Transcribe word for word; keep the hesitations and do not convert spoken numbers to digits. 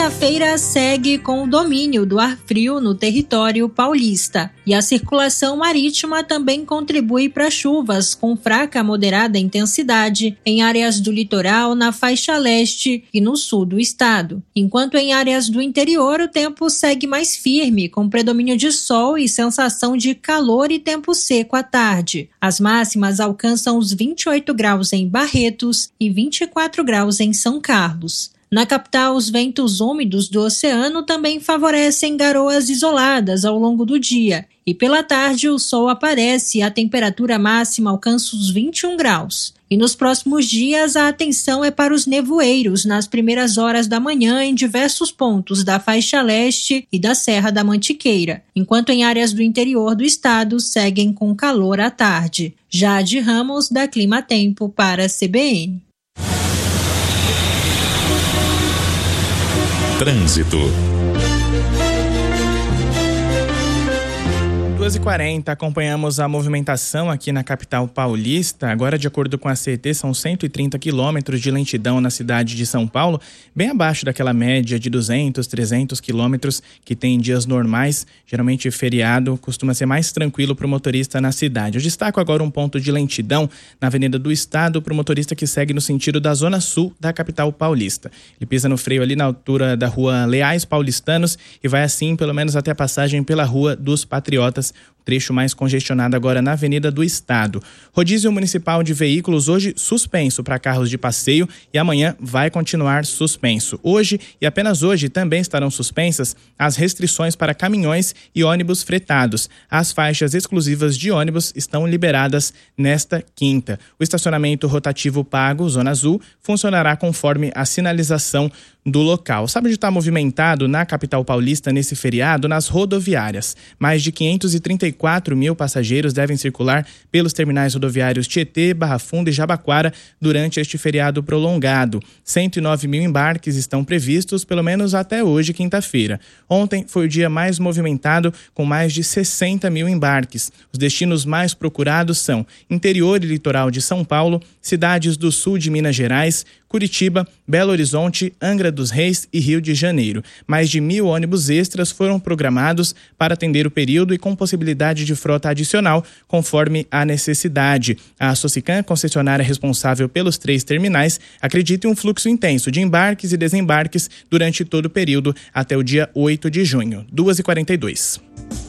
quinta-feira segue com o domínio do ar frio no território paulista. E a circulação marítima também contribui para chuvas com fraca a moderada intensidade em áreas do litoral, na faixa leste e no sul do estado. Enquanto em áreas do interior o tempo segue mais firme, com predomínio de sol e sensação de calor e tempo seco à tarde. As máximas alcançam os vinte e oito graus em Barretos e vinte e quatro graus em São Carlos. Na capital, os ventos úmidos do oceano também favorecem garoas isoladas ao longo do dia. E pela tarde o sol aparece e a temperatura máxima alcança os vinte e um graus. E nos próximos dias a atenção é para os nevoeiros nas primeiras horas da manhã em diversos pontos da faixa leste e da Serra da Mantiqueira, enquanto em áreas do interior do estado seguem com calor à tarde. Jade Ramos, da Clima Tempo, para a C B N. Trânsito. duas e quarenta, acompanhamos a movimentação aqui na capital paulista. Agora, de acordo com a C E T, são cento e trinta quilômetros de lentidão na cidade de São Paulo, bem abaixo daquela média de duzentos, trezentos quilômetros que tem em dias normais. Geralmente, feriado costuma ser mais tranquilo para o motorista na cidade. Eu destaco agora um ponto de lentidão na Avenida do Estado para o motorista que segue no sentido da zona sul da capital paulista. Ele pisa no freio ali na altura da rua Leais Paulistanos e vai assim pelo menos até a passagem pela Rua dos Patriotas, o trecho mais congestionado agora na Avenida do Estado. Rodízio municipal de veículos hoje suspenso para carros de passeio e amanhã vai continuar suspenso. Hoje e apenas hoje também estarão suspensas as restrições para caminhões e ônibus fretados. As faixas exclusivas de ônibus estão liberadas nesta quinta. O estacionamento rotativo pago, Zona Azul, funcionará conforme a sinalização do local. Sabe onde está movimentado na capital paulista nesse feriado? Nas rodoviárias. Mais de quinhentos e trinta e quatro mil passageiros devem circular pelos terminais rodoviários Tietê, Barra Funda e Jabaquara durante este feriado prolongado. cento e nove mil embarques estão previstos, pelo menos até hoje, quinta-feira. Ontem foi o dia mais movimentado, com mais de sessenta mil embarques. Os destinos mais procurados são interior e litoral de São Paulo, cidades do sul de Minas Gerais, Curitiba, Belo Horizonte, Angra dos Reis e Rio de Janeiro. Mais de mil ônibus extras foram programados para atender o período e com possibilidade de frota adicional, conforme a necessidade. A Socicam, concessionária responsável pelos três terminais, acredita em um fluxo intenso de embarques e desembarques durante todo o período até o dia oito de junho. duas e quarenta e dois.